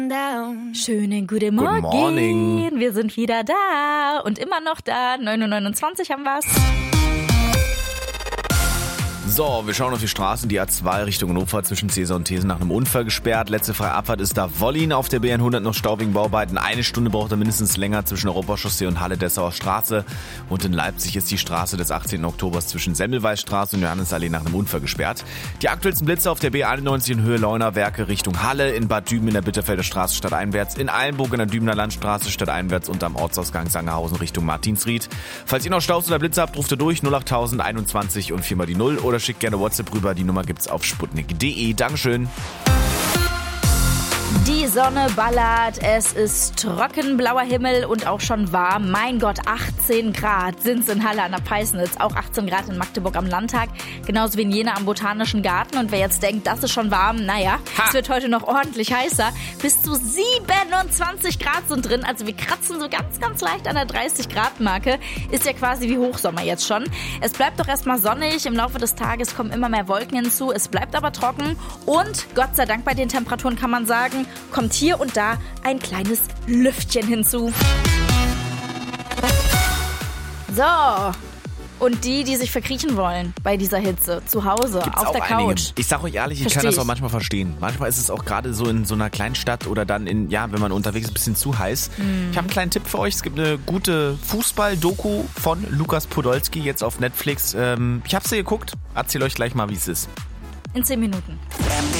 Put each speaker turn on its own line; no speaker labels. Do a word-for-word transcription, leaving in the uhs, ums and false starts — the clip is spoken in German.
Schönen guten Morgen.
Good morning.
Wir sind wieder da und immer noch da. neun Uhr neunundzwanzig haben wir's.
So, wir schauen auf die Straßen. Die A zwei Richtung Hannover zwischen Cäsar und Thesen nach einem Unfall gesperrt. Letzte freie Abfahrt ist da Wollin auf der B hundert noch Stau wegen Bauarbeiten. Eine Stunde braucht er mindestens länger zwischen Europachaussee und Halle-Dessauer Straße. Und in Leipzig ist die Straße des achtzehnten Oktobers zwischen Semmelweisstraße und Johannesallee nach einem Unfall gesperrt. Die aktuellsten Blitze auf der B einundneunzig in Höhe Leuner Werke Richtung Halle, in Bad Düben in der Bitterfelder Straße stadteinwärts, in Eilenburg in der Dübener Landstraße stadteinwärts und am Ortsausgang Sangerhausen Richtung Martinsried. Falls ihr noch Staus oder Blitze habt, ruft ihr durch null acht einundzwanzig und viermal die null oder schickt gerne WhatsApp rüber. Die Nummer gibt's auf sputnik punkt de. Dankeschön.
Die Sonne ballert, es ist trocken, blauer Himmel und auch schon warm. Mein Gott, achtzehn Grad sind es in Halle an der Peisnitz, auch achtzehn Grad in Magdeburg am Landtag, genauso wie in Jena am Botanischen Garten. Und wer jetzt denkt, das ist schon warm, naja, ha. Es wird heute noch ordentlich heißer. Bis zu siebenundzwanzig Grad sind drin, also wir kratzen so ganz, ganz leicht an der dreißig Grad Marke. Ist ja quasi wie Hochsommer jetzt schon. Es bleibt doch erstmal sonnig, im Laufe des Tages kommen immer mehr Wolken hinzu, es bleibt aber trocken und Gott sei Dank bei den Temperaturen kann man sagen, kommt hier und da ein kleines Lüftchen hinzu. So, und die, die sich verkriechen wollen bei dieser Hitze, zu Hause,
Gibt's
auf
auch
der
einige.
Couch.
Ich sag euch ehrlich, ich
Versteh
kann das auch
ich.
manchmal verstehen. Manchmal ist es auch gerade so in so einer kleinen Stadt oder dann in, ja, wenn man unterwegs ist, ein bisschen zu heiß.
Mhm.
Ich habe einen kleinen Tipp für euch. Es gibt eine gute Fußball-Doku von Lukas Podolski jetzt auf Netflix. Ähm, ich habe sie geguckt. Erzähl euch gleich mal, wie es ist.
In zehn Minuten.